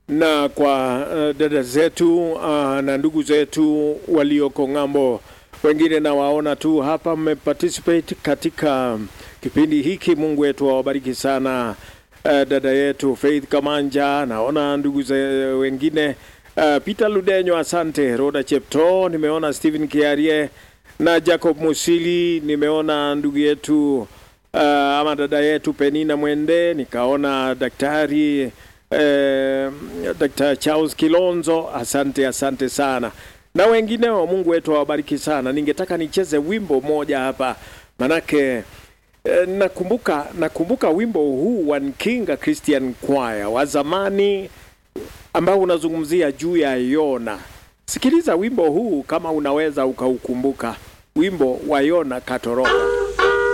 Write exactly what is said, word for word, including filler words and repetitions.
na kwa uh, dada zetu uh, na ndugu zetu walioko ng'ambo. Wengine na waona tu hapa mmeparticipate katika kipindi hiki. Mungu wetu awabariki sana. Uh, dada yetu Faith Kamanja, naona ndugu ze wengine uh, Peter Ludenyo, asante. Roda Chepto, nimeona Stephen Kiarie na Jacob Musili, nimeona ndugu yetu uh, ama dada yetu Penina Mwende, nikaona daktari uh, Daktari Charles Kilonzo, asante asante sana. Na wengine wa Mungu wetu awabariki sana. Ningetaka nicheze wimbo moja hapa, manake eh, nakumbuka nakumbuka wimbo huu wa Nkinga Christian Choir wa zamani ambao unazungumzia juu ya Yona. Sikiliza wimbo huu kama unaweza ukaukumbuka, wimbo wa Yona Katoroka.